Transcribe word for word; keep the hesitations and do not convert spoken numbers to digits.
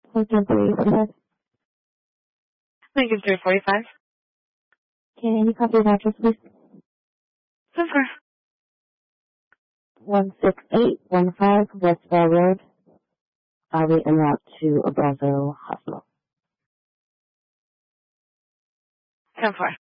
Lincoln three forty-five. Lincoln three forty-five. Can you copy the address, please? Super. one six eight one five Westville Road. I'll be en route to Abrazo Hospital. ten four.